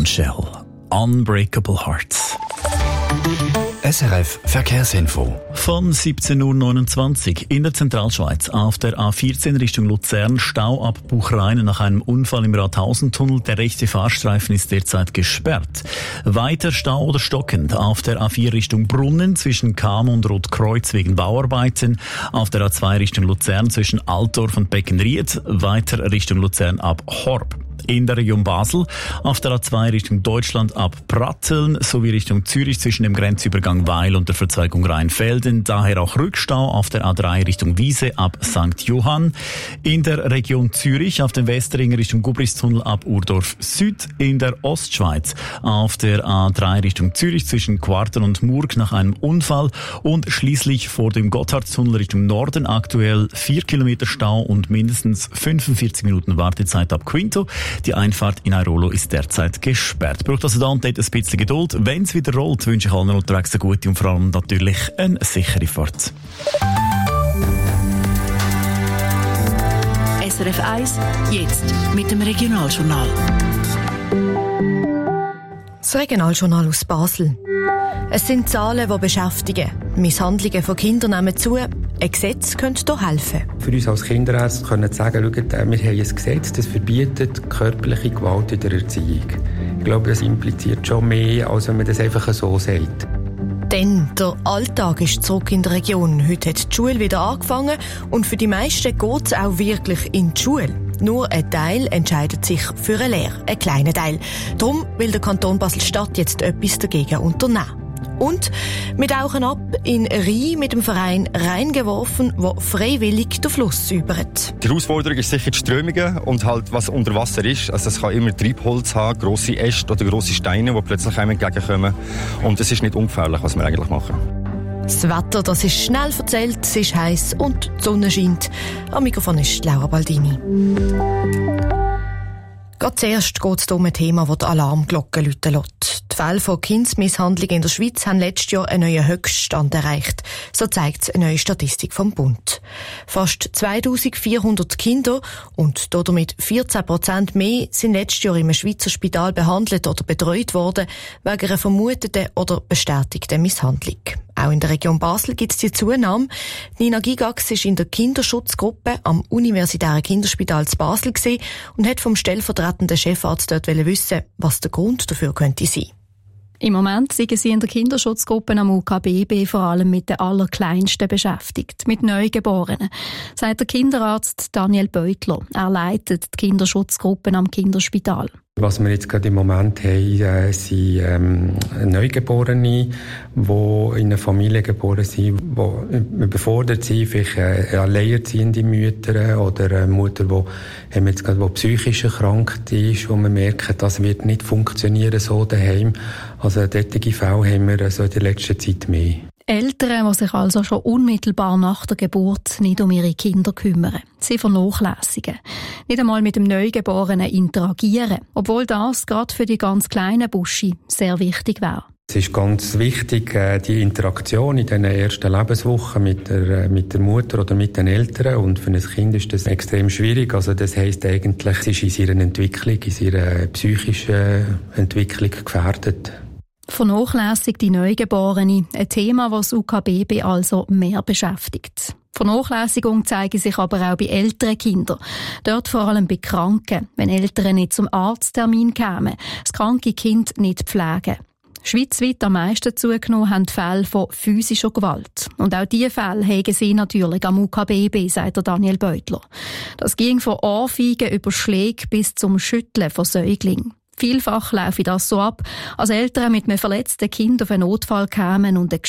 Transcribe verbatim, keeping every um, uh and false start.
Shell. Unbreakable Hearts. S R F Verkehrsinfo. Von siebzehn Uhr neunundzwanzig in der Zentralschweiz auf der A vierzehn Richtung Luzern, Stau ab Buchreinen nach einem Unfall im Rathausentunnel. Der rechte Fahrstreifen ist derzeit gesperrt. Weiter Stau oder stockend auf der A vier Richtung Brunnen zwischen Cham und Rotkreuz wegen Bauarbeiten. Auf der A zwei Richtung Luzern zwischen Altdorf und Beckenried. Weiter Richtung Luzern ab Horb. In der Region Basel auf der A zwei Richtung Deutschland ab Pratteln sowie Richtung Zürich zwischen dem Grenzübergang Weil und der Verzweigung Rheinfelden. Daher auch Rückstau auf der A drei Richtung Wiese ab Sankt Johann. In der Region Zürich auf dem Westring Richtung Gubristunnel ab Urdorf Süd. In der Ostschweiz auf der A drei Richtung Zürich zwischen Quarten und Murg nach einem Unfall. Und schließlich vor dem Gotthardtunnel Richtung Norden aktuell vier Kilometer Stau und mindestens fünfundvierzig Minuten Wartezeit ab Quinto. Die Einfahrt in Airolo ist derzeit gesperrt. Braucht also da und dort ein bisschen Geduld. Wenn es wieder rollt, wünsche ich allen unterwegs eine gute und vor allem natürlich eine sichere Fahrt. S R F eins, jetzt mit dem Regionaljournal. Das Regionaljournal aus Basel. Es sind Zahlen, die beschäftigen. Misshandlungen von Kindern nehmen zu. Ein Gesetz könnte hier helfen. Für uns als Kinderärzte können wir sagen, schaut, wir haben ein Gesetz, das verbietet körperliche Gewalt in der Erziehung. Ich glaube, das impliziert schon mehr, als wenn man das einfach so sagt. Denn der Alltag ist zurück in der Region. Heute hat die Schule wieder angefangen und für die meisten geht es auch wirklich in die Schule. Nur ein Teil entscheidet sich für eine Lehre, ein kleiner Teil. Darum will der Kanton Basel-Stadt jetzt etwas dagegen unternehmen. Und wir tauchen ab in Rhein mit dem Verein Reingeworfen, der freiwillig den Fluss säubert. Die Herausforderung ist sicher die Strömungen und halt, was unter Wasser ist. Also es kann immer Treibholz haben, grosse Äste oder grosse Steine, die plötzlich einem entgegenkommen. Und es ist nicht ungefährlich, was wir eigentlich machen. Das Wetter, das ist schnell erzählt, es ist heiß und die Sonne scheint. Am Mikrofon ist Laura Baldini. Gerade zuerst geht es um ein Thema, das die Alarmglocke läuten lässt. Die Fälle von Kindsmisshandlung in der Schweiz haben letztes Jahr einen neuen Höchststand erreicht. So zeigt es eine neue Statistik vom Bund. Fast zweitausendvierhundert Kinder und damit vierzehn Prozent mehr sind letztes Jahr im Schweizer Spital behandelt oder betreut worden wegen einer vermuteten oder bestätigten Misshandlung. Auch in der Region Basel gibt es die Zunahme. Nina Gigax war in der Kinderschutzgruppe am Universitären Kinderspital zu Basel und hat vom stellvertretenden Chefarzt dort wissen, was der Grund dafür könnte sein. Im Moment sind sie in der Kinderschutzgruppe am U K B B vor allem mit den Allerkleinsten beschäftigt, mit Neugeborenen, sagt der Kinderarzt Daniel Beutler. Er leitet die Kinderschutzgruppen am Kinderspital. Was wir jetzt gerade im Moment haben, äh, sind ähm, Neugeborene, die in einer Familie geboren sind, die überfordert sind, vielleicht äh, alleinerziehende Mütter oder eine Mutter, die, haben jetzt gerade, die psychisch erkrankt ist, wo man merkt, das wird nicht funktionieren so daheim. Also solche Fälle haben wir also in der letzten Zeit mehr. Eltern, die sich also schon unmittelbar nach der Geburt nicht um ihre Kinder kümmern. Sie vernachlässigen. Nicht einmal mit dem Neugeborenen interagieren. Obwohl das gerade für die ganz kleinen Buschi sehr wichtig wäre. Es ist ganz wichtig, die Interaktion in den ersten Lebenswochen mit der, mit der Mutter oder mit den Eltern. Und für ein Kind ist das extrem schwierig. Also das heisst eigentlich, es ist in seiner Entwicklung, in seiner psychischen Entwicklung gefährdet. Vernachlässigte Neugeborene, ein Thema, das das U K B B also mehr beschäftigt. Vernachlässigung zeige sich aber auch bei älteren Kindern. Dort vor allem bei Kranken, wenn Eltern nicht zum Arzttermin kämen, das kranke Kind nicht pflegen. Schweizweit am meisten zugenommen haben die Fälle von physischer Gewalt. Und auch diese Fälle haben sie natürlich am U K B B, sagt der Daniel Beutler. Das ging von Ohrfeigen über Schläge bis zum Schütteln von Säuglingen. Vielfach laufe das so ab, als Eltern mit einem verletzten Kind auf einen Notfall kamen und eine